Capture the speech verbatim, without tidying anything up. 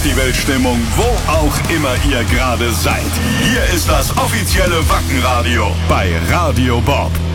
Festivalstimmung, wo auch immer ihr gerade seid. Hier ist das offizielle Wacken Radio bei Radio Bob.